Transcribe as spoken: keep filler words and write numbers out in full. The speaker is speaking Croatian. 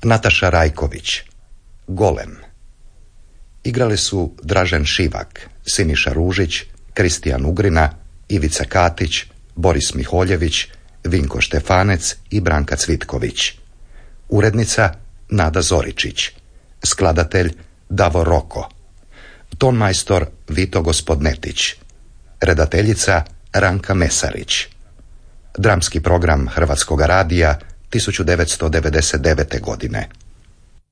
Nataša Rajković, Golem. Igrali su Dražen Šivak, Siniša Ružić, Kristijan Ugrina, Ivica Katić, Boris Miholjević, Vinko Štefanec i Branka Cvitković. Urednica Nada Zoričić. Skladatelj Davor Roko. Tonmajstor Vito Gospodnetić. Redateljica Ranka Mesarić. Dramski program Hrvatskoga radija tisuću devetsto devedeset devete godine.